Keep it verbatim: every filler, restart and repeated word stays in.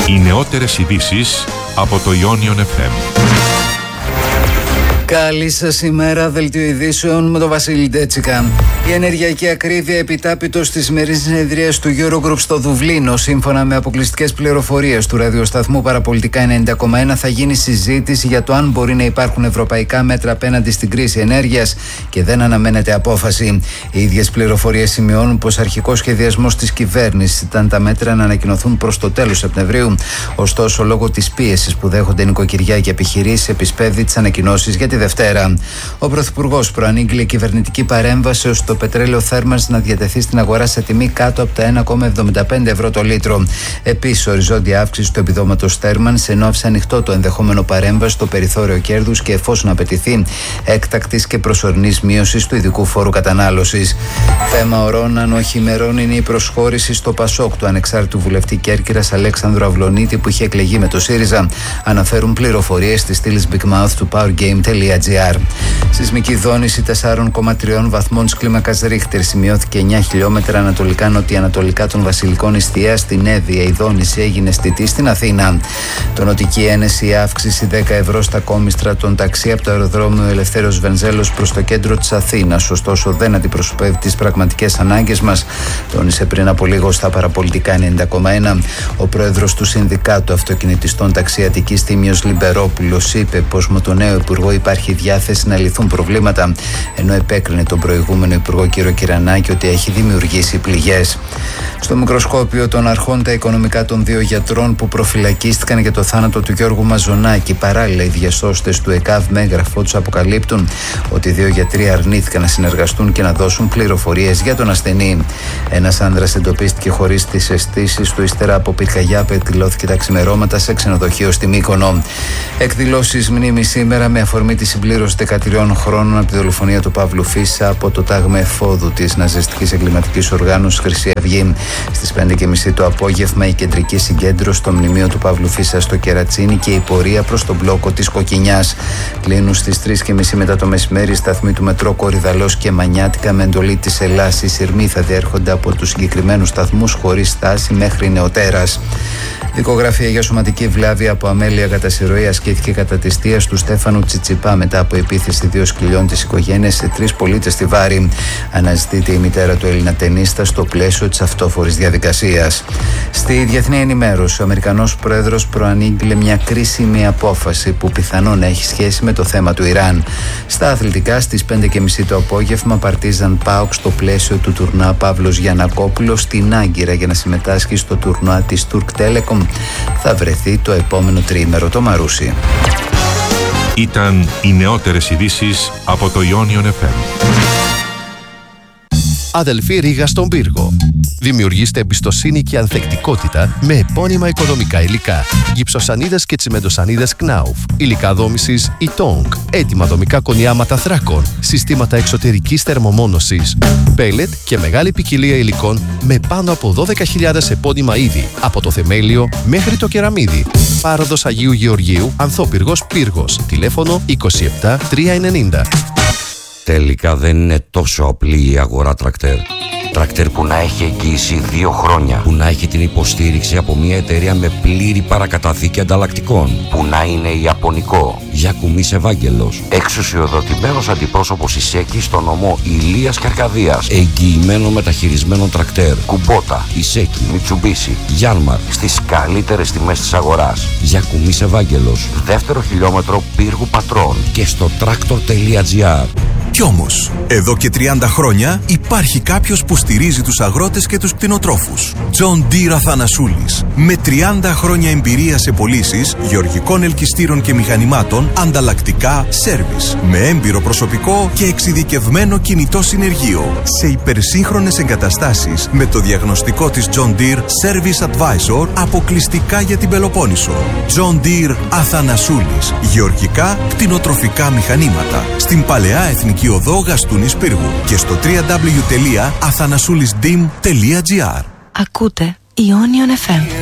Οι νεότερες ειδήσεις από το Ionion εφ εμ. Καλή σας ημέρα, δελτίο ειδήσεων με τον Βασίλη Ντέτσικα. Η ενεργειακή ακρίβεια επιτάπητος της σημερινής συνεδρίας του Eurogroup στο Δουβλίνο. Σύμφωνα με αποκλειστικές πληροφορίες του ραδιοσταθμού Παραπολιτικά ενενήντα κόμμα ένα, θα γίνει συζήτηση για το αν μπορεί να υπάρχουν ευρωπαϊκά μέτρα απέναντι στην κρίση ενέργειας και δεν αναμένεται απόφαση. Οι ίδιες πληροφορίες σημειώνουν πως αρχικός σχεδιασμός της κυβέρνησης ήταν τα μέτρα να ανακοινωθούν προς το τέλος Σεπτεμβρίου. Ωστόσο, λόγω της πίεσης που δέχονται νοικοκυριά και επιχειρήσεις, επισπεύδει τις ανακοινώσεις για τη Δευτέρα. Ο Πρωθυπουργός προανήγγειλε κυβερνητική παρέμβαση ώστε το πετρέλαιο θέρμανσης να διατεθεί στην αγορά σε τιμή κάτω από τα ένα κόμμα εβδομήντα πέντε ευρώ το λίτρο. Επίσης, οριζόντια αύξηση του επιδόματος θέρμανσης, ενώ άφησε ανοιχτό το ενδεχόμενο παρέμβαση στο περιθώριο κέρδους και εφόσον απαιτηθεί έκτακτης και προσωρινής μείωσης του ειδικού φόρου κατανάλωσης. Θέμα ωρών, αν όχι ημερών, είναι η προσχώρηση στο Πασόκ του ανεξάρτητου βουλευτή Κέρκυρας Αλέξανδρου Αυλονίτη, που είχε εκλεγεί με το ΣΥΡΙΖΑ. Αναφέρουν πληροφορίες της στήλης Big Mouth του powergame τελεία gr. Σεισμική δόνηση τεσσάρων κόμμα τρία βαθμών της κλίμακας Ρίχτερ σημειώθηκε εννιά χιλιόμετρα ανατολικά-νοτιοανατολικά των Βασιλικών Ιστία στην Εύβοια. Η δόνηση έγινε αισθητή στην Αθήνα. Το Νοτική Ένεση, η αύξηση δέκα ευρώ στα κόμιστρα των ταξί από το αεροδρόμιο Ελευθέριος Βενζέλος προς το κέντρο της Αθήνας. Ωστόσο, δεν αντιπροσωπεύει τις πραγματικές ανάγκες μας, τόνισε πριν από λίγο στα Παραπολιτικά ενενήντα κόμμα ένα. Ο πρόεδρος του Συνδικάτου Αυτοκινητιστών Ταξί Αττικής, Τίμιος Λιμπερόπουλος, είπε πως με τον νέο υπουργό υπάρχει διάθεση να λυθούν προβλήματα, ενώ επέκρινε τον προηγούμενο υπουργό κύριο Κυρανάκη ότι έχει δημιουργήσει πληγές. Στο μικροσκόπιο των αρχών τα οικονομικά των δύο γιατρών που προφυλακίστηκαν για το θάνατο του Γιώργου Μαζονάκη. Παράλληλα, οι διασώστες του ΕΚΑΒ με έγγραφό τους αποκαλύπτουν ότι οι δύο γιατροί αρνήθηκαν να συνεργαστούν και να δώσουν πληροφορίες για τον ασθενή. Ένας άνδρας εντοπίστηκε χωρίς τις αισθήσεις του ύστερα από πυρκαγιά που εκδηλώθηκε τα ξημερώματα σε ξενοδοχείο στη Μύκονο. Εκδηλώσεις μνήμης σήμερα με αφορμή τη συμπλήρωση δεκατριών χρόνων από τη δολοφονία του Παύλου Φίσα από το τάγμα εφόδου της ναζιστικής εγκληματικής οργάνωσης Χρυσή Αυγή. Στις πέντε και μισή το απόγευμα, η κεντρική συγκέντρωση στο μνημείο του Παύλου Φίσα στο Κερατσίνι και η πορεία προς τον μπλόκο της Κοκκινιάς. Κλείνουν στις τρεις και μισή μετά το μεσημέρι οι σταθμοί του μετρό Κορυδαλός και Μανιάτικα με εντολή της Ελλάς. Οι σειρμοί θα διέρχονται από τους συγκεκριμένους σταθμούς χωρίς στάση μέχρι Νεοτέρας. Δικογραφία για σωματική βλάβη από αμέλεια κατά συρροή ασκήθηκε κατά της θείας του Στέφανου Τσιτσιπά μετά από επίθεση δύο σκυλιών της οικογένειας σε τρεις πολίτες στη Βάρη. Αναζητείται η μητέρα του Έλληνα τενίστα στο πλαίσιο της αυτόφορης διαδικασίας. Στη διεθνή ενημέρωση, ο Αμερικανός πρόεδρος προανήγγειλε μια κρίσιμη απόφαση που πιθανόν έχει σχέση με το θέμα του Ιράν. Στα αθλητικά, στις πέντε και μισή το απόγευμα, Παρτίζαν ΠΑΟΚ στο πλαίσιο του τουρνουά Παύλος Γιαννακόπουλος στην Άγκυρα για να συμμετάσχει στο τουρνουά της Turk Telecom. Θα βρεθεί το επόμενο τριήμερο το Μαρούσι. Ήταν οι νεότερες ειδήσεις από το Ionion εφ εμ. Αδελφή Ρήγα στον πύργο. Δημιουργήστε εμπιστοσύνη και ανθεκτικότητα με επώνυμα οικοδομικά υλικά. Γυψοσανίδες και τσιμεντοσανίδες Knauf. Υλικά δόμησης Itong. Έτοιμα δομικά κονιάματα θράκων. Συστήματα εξωτερικής θερμομόνωσης. Πέλετ και μεγάλη ποικιλία υλικών με πάνω από δώδεκα χιλιάδες επώνυμα είδη. Από το θεμέλιο μέχρι το κεραμίδι. Πάροδος Αγίου Γεωργίου, Ανθόπυργος Πύργος. Τηλέφωνο είκοσι επτά τριακόσια ενενήντα. Τελικά δεν είναι τόσο απλή η αγορά τρακτέρ. Τρακτέρ που να έχει εγγύηση δύο χρόνια. Που να έχει την υποστήριξη από μια εταιρεία με πλήρη παρακαταθήκη ανταλλακτικών. Που να είναι ιαπωνικό. Γιάκουμις Ευάγγελος. Εξουσιοδοτημένος αντιπρόσωπος Ισέκη στο νομό Ηλίας και Αρκαδίας. Εγγυημένο μεταχειρισμένο τρακτέρ. Κουμπότα, Ισέκη, Μιτσουμπίσι, Γιάνμαρ. Στις καλύτερες τιμές της αγοράς. Γιάκουμις Ευάγγελος. Δεύτερο χιλιόμετρο Πύργου Πατρών. Και στο τρακτορ τελεία τζι άρ. Κι όμως, εδώ και τριάντα χρόνια υπάρχει κάποιος που στηρίζει τους αγρότες και τους κτηνοτρόφους. John Deere Αθανασούλης. Με τριάντα χρόνια εμπειρία σε πωλήσεις γεωργικών ελκυστήρων και μηχανημάτων, ανταλλακτικά, σέρβις. Με έμπειρο προσωπικό και εξειδικευμένο κινητό συνεργείο. Σε υπερσύγχρονες εγκαταστάσεις με το διαγνωστικό της John Deere Service Advisor αποκλειστικά για την Πελοπόννησο. John Deere Αθανασούλης. Γεωργικά, κτηνοτροφικά μηχανήματα. Στην Παλαιά Εθνική Οδό Γαστούνης Πύργου και στο double-u double-u double-u τελεία αθανασούλης ντι ι εμ τελεία τζι άρ. Ακούτε Ionion εφ εμ.